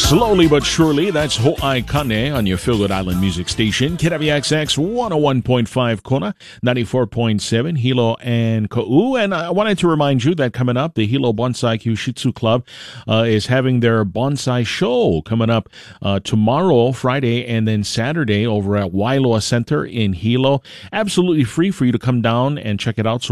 Slowly but surely, that's Ho'ai Kane on your Feel Good Island music station. KWXX 101.5 Kona, 94.7 Hilo and Ka'u. And I wanted to remind you that coming up, the Hilo Bonsai Kyushitsu Club is having their bonsai show coming up tomorrow, Friday, and then Saturday over at Wailoa Center in Hilo. Absolutely free for you to come down and check it out. So